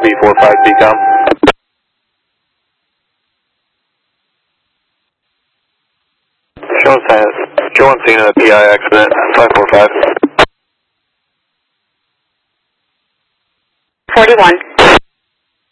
B45 BCOM. Show on scene of a PI accident, 545. 41.